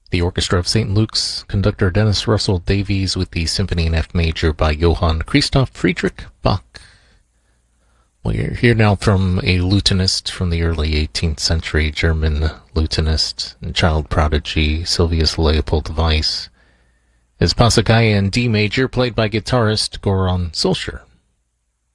The Orchestra of St. Luke's conductor Dennis Russell Davies with the Symphony in F Major by Johann Christoph Friedrich Bach. We're here now from a lutenist from the early 18th century, German lutenist and child prodigy Sylvius Leopold Weiss. His Passacaglia in D major, played by guitarist Goran Solskjaer.